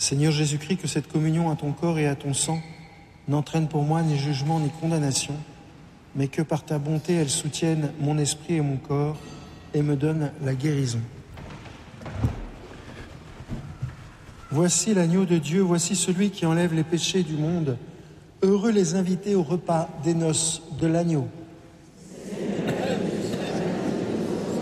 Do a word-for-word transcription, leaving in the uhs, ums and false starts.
Seigneur Jésus-Christ, que cette communion à ton corps et à ton sang n'entraîne pour moi ni jugement ni condamnation, mais que par ta bonté elle soutienne mon esprit et mon corps et me donne la guérison. Voici l'agneau de Dieu, voici celui qui enlève les péchés du monde. Heureux les invités au repas des noces de l'agneau.